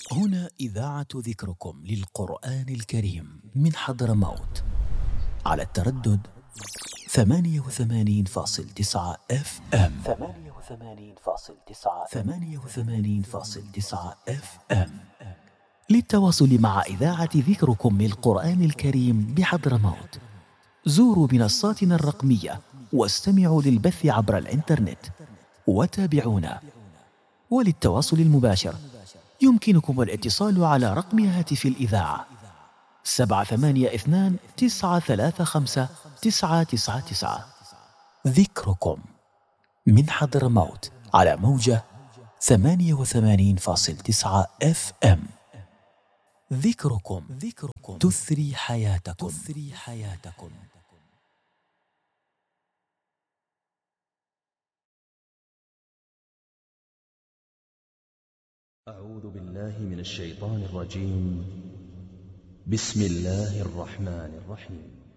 هنا إذاعة ذكركم للقرآن الكريم من حضرموت على التردد 88.9 FM. 88.9 FM. للتواصل مع إذاعة ذكركم للقرآن الكريم بحضرموت زوروا منصاتنا الرقمية واستمعوا للبث عبر الإنترنت وتابعونا. وللتواصل المباشر يمكنكم الاتصال على رقم هاتف الإذاعة 782-935-999. ذكركم من حضرموت على موجة 88.9 FM. ذكركم تثري حياتكم. أعوذ بالله من الشيطان الرجيم. بسم الله الرحمن الرحيم.